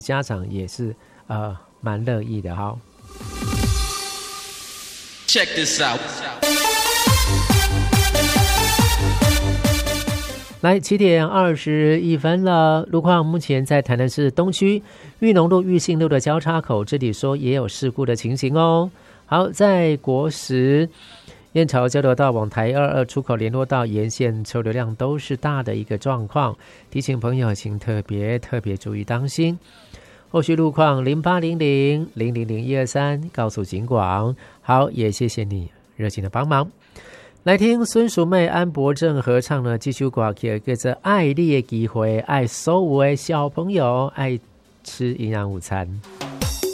家长也是蛮乐意的哈。Check this out。来，7点21分了。路况目前在台南市东区裕农路、裕信路的交叉口，这里说也有事故的情形哦。好，在国十燕巢交流道往台22出口联络道沿线车流量都是大的一个状况，提醒朋友请特别注意当心。后续路况0800000123告诉警广。好，也谢谢你热情的帮忙。来听孙淑妹、安博正合唱呢，这首歌曲叫做《爱你的机会》，爱所有的小朋友，爱吃营养午餐。